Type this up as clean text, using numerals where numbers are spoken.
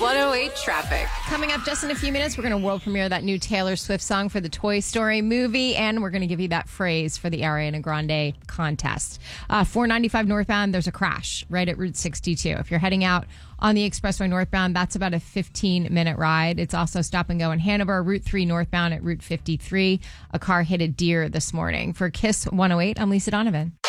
108 traffic. Coming up just in a few minutes, we're going to world premiere that new Taylor Swift song for the Toy Story movie, and we're going to give you that phrase for the Ariana Grande contest. 495 northbound, there's a crash right at Route 62. If you're heading out on the expressway northbound, that's about a 15-minute ride. It's also stop and go in Hanover, Route 3 northbound at Route 53. A car hit a deer this morning. For KISS 108, I'm Lisa Donovan.